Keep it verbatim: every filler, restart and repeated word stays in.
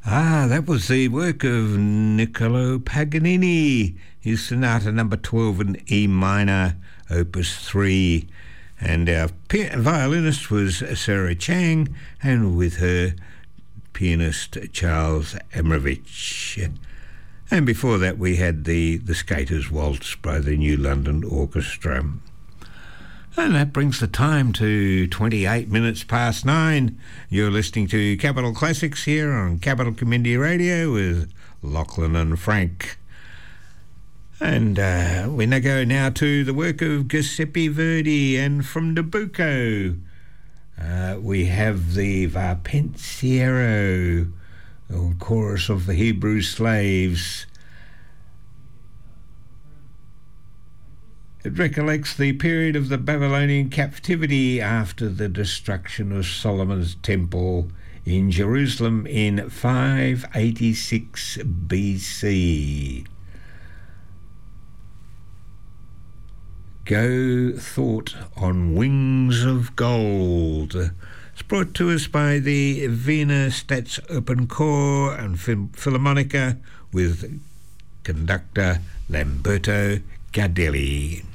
Ah, that was the work of Niccolo Paganini, his Sonata Number twelve in E minor, Opus three. And our violinist was Sarah Chang, and with her, pianist Charles Emrovich. And before that, we had the, the Skaters' Waltz by the New London Orchestra. And that brings the time to twenty-eight minutes past nine. You're listening to Capital Classics here on Capital Community Radio with Lachlan and Frank. And uh, we now go now to the work of Giuseppe Verdi, and from Nabucco uh, we have the Va Pensiero, or Chorus of the Hebrew Slaves. It recollects the period of the Babylonian captivity after the destruction of Solomon's temple in Jerusalem in five eighty-six B C. Go Thought on Wings of Gold. It's brought to us by the Wiener Staatsoper and Philharmonica with conductor Lamberto Gardelli.